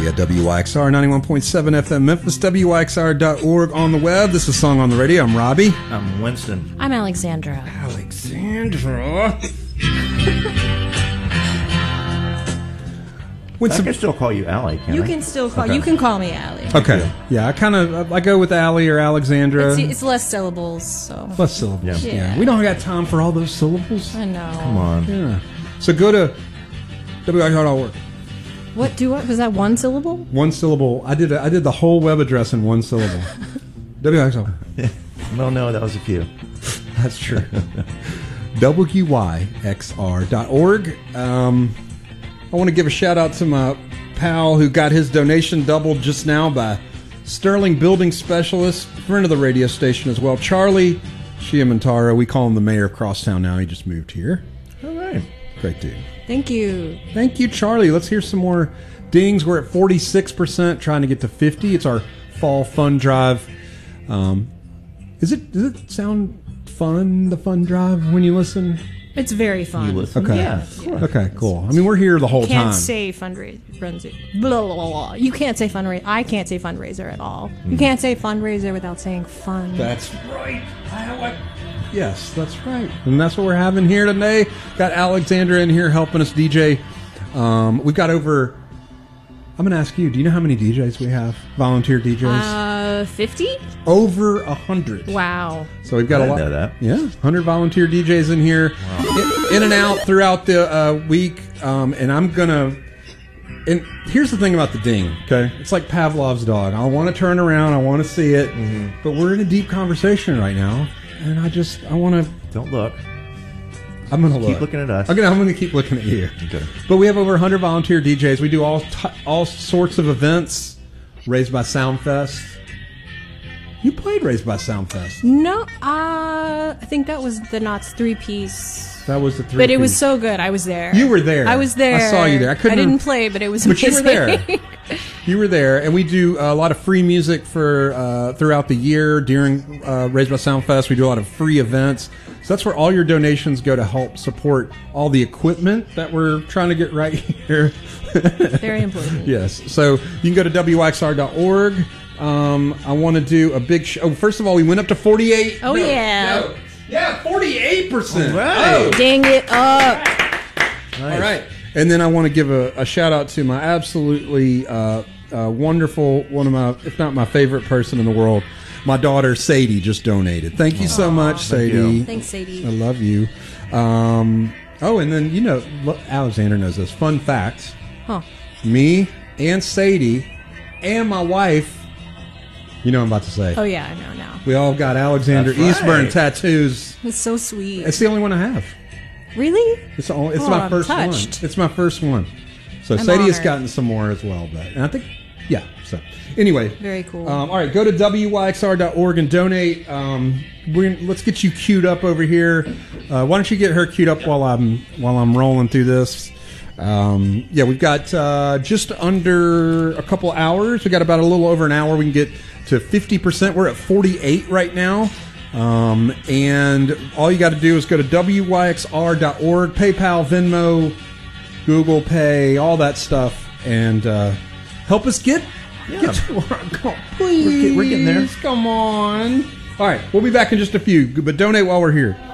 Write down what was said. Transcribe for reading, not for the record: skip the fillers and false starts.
at WYXR 91.7 FM Memphis, WYXR.org on the web. This is Song on the Radio. I'm Robbie. I'm Winston. I'm Alexandra. Alexandra. I can still call you Allie, can't I? You can still call. Okay. You can call me Allie. Okay. Yeah, I go with Allie or Alexandra. It's less syllables, so. Less syllables. Yeah. We don't got time for all those syllables. I know. Come on. Yeah. So go to WYXR.org. What was that? One syllable? One syllable. I did the whole web address in one syllable. WYXR. No, that was a few. That's true. WYXR.org. I want to give a shout out to my pal who got his donation doubled just now by Sterling Building Specialist, friend of the radio station as well, Charlie Chiamantaro. We call him the mayor of Crosstown now. He just moved here. All right. Great dude. Thank you. Thank you, Charlie. Let's hear some more dings. We're at 46%, trying to get to 50. It's our fall fund drive. Does it sound fun, the fun drive, when you listen? It's very fun. You listen? Okay. Yeah. Okay, cool. I mean, we're here the whole time. Can't say fundraiser. Blah, blah, blah. You can't say fundraiser. I can't say fundraiser at all. You can't say fundraiser without saying fun. That's right. Yes, that's right. And that's what we're having here today. Got Alexandra in here helping us DJ. We've got over... I'm going to ask you, do you know how many DJs we have? Volunteer DJs? 50? Over 100. Wow. So we've got a lot. I know that. Yeah, 100 volunteer DJs in here. Wow. In and out throughout the week. And I'm going to... And here's the thing about the ding, okay? It's like Pavlov's dog. I want to turn around. I want to see it. Mm-hmm. But we're in a deep conversation right now. And I want to... Don't look. I'm going to look. Keep looking at us. I'm going to keep looking at you. Okay. But we have over 100 volunteer DJs. We do all sorts of events. Raised by Soundfest. You played Raised by Soundfest. No, I think that was the Knott's 3-piece. That was the 3-piece. But it was so good. I was there. You were there. I was there. I saw you there. I didn't play, but it was amazing. But you were there. You were there. And we do a lot of free music for throughout the year during Raised by Soundfest. We do a lot of free events. So that's where all your donations go to help support all the equipment that we're trying to get right here. Very important. Yes. So you can go to WYXR.org. I want to do a big show. First of all, we went up to 48. Oh, yeah. Yeah, 48%. All right. Oh. Dang it up. Nice. All right. And then I want to give a shout out to my absolutely wonderful, one of my, if not my favorite person in the world, my daughter Sadie just donated. Thank you so much, Sadie. Thanks, Sadie. I love you. And then, Alexander knows this. Fun fact. Huh. Me and Sadie and my wife, you know what I'm about to say. Oh, yeah, I know now. We all got Alexander Eastburn tattoos. It's so sweet. It's the only one I have. Really? It's my first one. It's my first one. So I'm Sadie has honored. gotten some more as well, and I think, yeah. So anyway, very cool. All right, go to WYXR.org and donate. Let's get you queued up over here. Why don't you get her queued up while I'm rolling through this? We've got just under a couple hours. We got about a little over an hour. We can get to 50%. We're at 48 right now. And all you got to do is go to WYXR.org, PayPal, Venmo, Google Pay, all that stuff, and help us get to work. Please. We're getting there. Come on. All right, we'll be back in just a few, but donate while we're here.